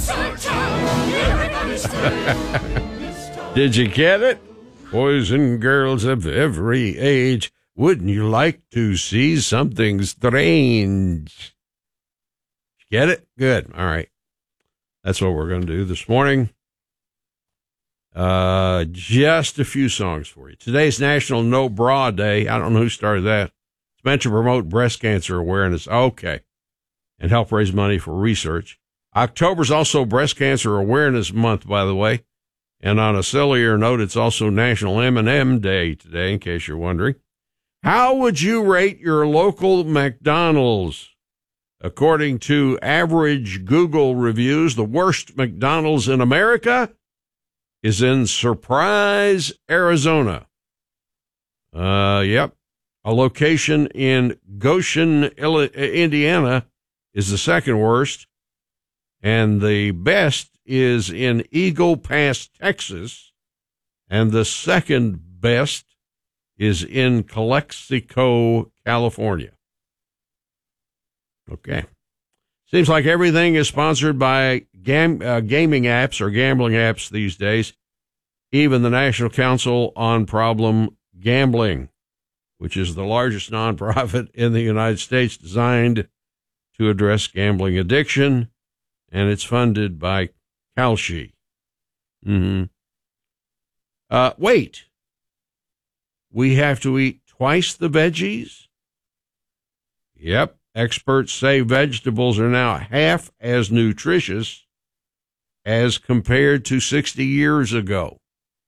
Did you get it? Boys and girls of every age, wouldn't you like to see something strange? Get it? Good. All right. That's what we're going to do this morning. Just a few songs for you. Today's National No Bra Day. I don't know who started that. It's meant to promote breast cancer awareness. Okay. And help raise money for research. October's also Breast Cancer Awareness Month, by the way. And on a sillier note, it's also National M&M Day today, in case you're wondering. How would you rate your local McDonald's? According to average Google reviews, the worst McDonald's in America is in Surprise, Arizona. Yep. A location in Goshen, Indiana is the second worst. And the best is in Eagle Pass, Texas. And the second best is in Calexico, California. Okay. Seems like everything is sponsored by gaming apps or gambling apps these days. Even the National Council on Problem Gambling, which is the largest nonprofit in the United States designed to address gambling addiction, and it's funded by Kalshi. Wait. We have to eat twice the veggies? Yep. Experts say vegetables are now half as nutritious as compared to 60 years ago.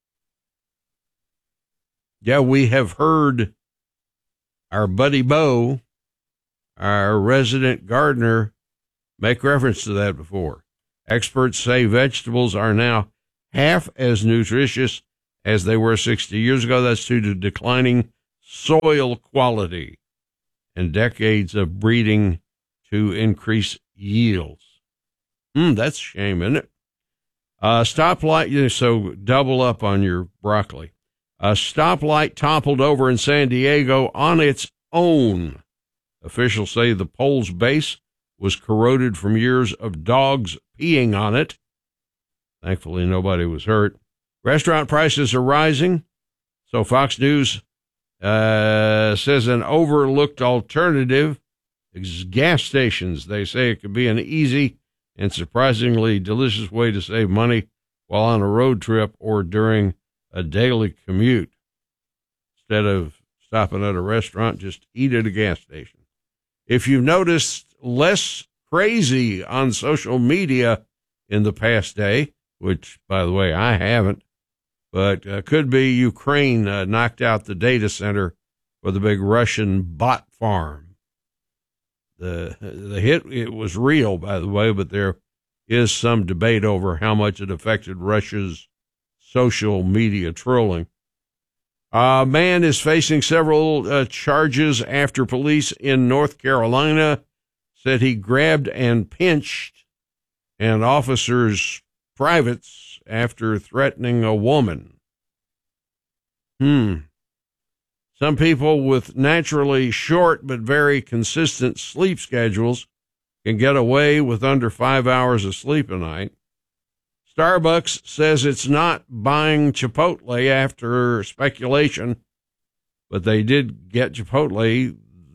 Yeah, we have heard our buddy Bo, our resident gardener, make reference to that before. Experts say vegetables are now half as nutritious as they were 60 years ago. That's due to declining soil quality and decades of breeding to increase yields. That's a shame, isn't it? Stoplight, so double up on your broccoli. A stoplight toppled over in San Diego on its own. Officials say the pole's base was corroded from years of dogs peeing on it. Thankfully, nobody was hurt. Restaurant prices are rising. So Fox News says an overlooked alternative is gas stations. They say it could be an easy and surprisingly delicious way to save money while on a road trip or during a daily commute. Instead of stopping at a restaurant, just eat at a gas station. If you've noticed less crazy on social media in the past day, which, by the way, I haven't, but could be Ukraine knocked out the data center for the big Russian bot farm. The hit, it was real, by the way, but there is some debate over how much it affected Russia's social media trolling. A man is facing several charges after police in North Carolina said he grabbed and pinched an officer's privates after threatening a woman. Some people with naturally short but very consistent sleep schedules can get away with under 5 hours of sleep a night. Starbucks says it's not buying Chipotle after speculation, but they did get Chipotle.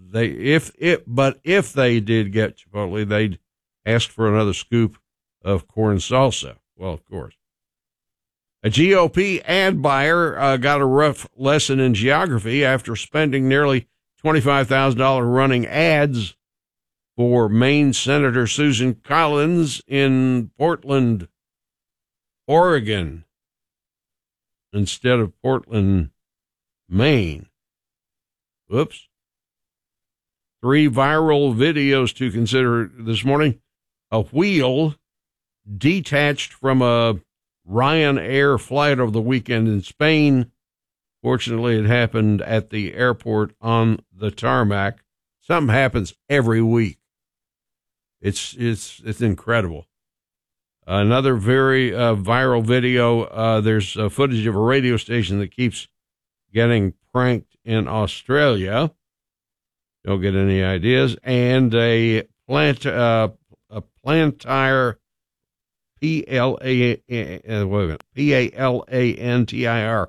If they did get Chipotle, they'd ask for another scoop of corn salsa. Well, of course. A GOP ad buyer got a rough lesson in geography after spending nearly $25,000 running ads for Maine Senator Susan Collins in Portland, Oregon, instead of Portland, Maine. Whoops. 3 viral videos to consider this morning. A wheel detached from a Ryanair flight over the weekend in Spain. Fortunately, it happened at the airport on the tarmac. Something happens every week. It's incredible. Another very viral video. There's footage of a radio station that keeps getting pranked in Australia. Don't get any ideas. And a Plantire Palantir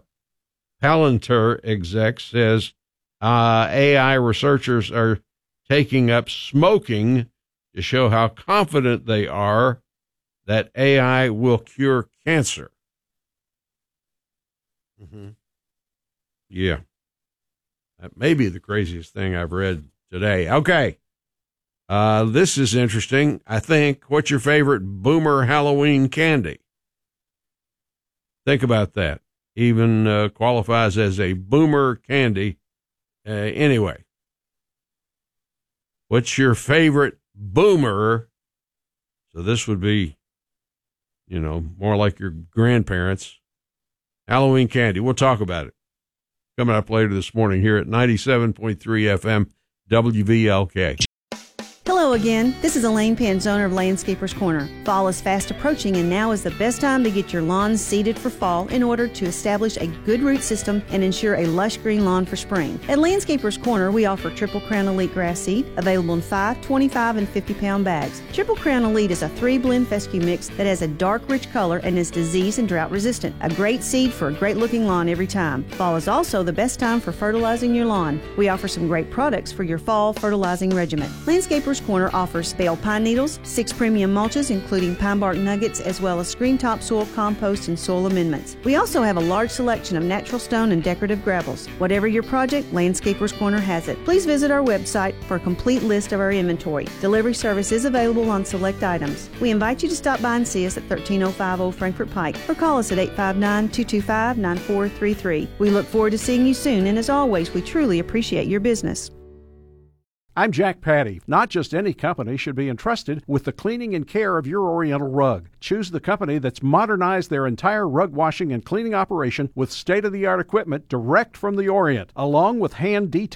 exec says AI researchers are taking up smoking to show how confident they are that AI will cure cancer. Mm-hmm. Yeah. That may be the craziest thing I've read today. Okay. This is interesting. I think, what's your favorite boomer Halloween candy? Think about that. Even qualifies as a boomer candy. Anyway, what's your favorite boomer? So this would be, more like your grandparents. Halloween candy. We'll talk about it. Coming up later this morning here at 97.3 FM WVLK. Hello again. This is Elaine Pence, owner of Landscapers Corner. Fall is fast approaching, and now is the best time to get your lawns seeded for fall in order to establish a good root system and ensure a lush green lawn for spring. At Landscapers Corner, we offer Triple Crown Elite grass seed, available in 5, 25, and 50-pound bags. Triple Crown Elite is a 3-blend fescue mix that has a dark, rich color and is disease and drought resistant. A great seed for a great-looking lawn every time. Fall is also the best time for fertilizing your lawn. We offer some great products for your fall fertilizing regimen. Landscapers Corner offers bale pine needles, 6 premium mulches including pine bark nuggets, as well as screen top soil compost and soil amendments. We also have a large selection of natural stone and decorative gravels. Whatever your project, Landscapers Corner has it. Please visit our website for a complete list of our inventory. Delivery service is available on select items. We invite you to stop by and see us at 13050 Old Frankfort Pike or call us at 859-225-9433. We look forward to seeing you soon, and as always, we truly appreciate your business. I'm Jack Patty. Not just any company should be entrusted with the cleaning and care of your Oriental rug. Choose the company that's modernized their entire rug washing and cleaning operation with state-of-the-art equipment direct from the Orient, along with hand detailing